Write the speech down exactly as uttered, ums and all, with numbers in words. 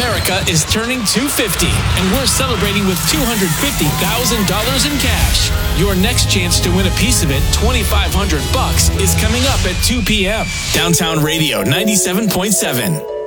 America is turning two hundred fifty, and we're celebrating with two hundred fifty thousand dollars in cash. Your next chance to win a piece of it, twenty-five hundred bucks, is coming up at two p.m. Downtown Radio ninety-seven point seven.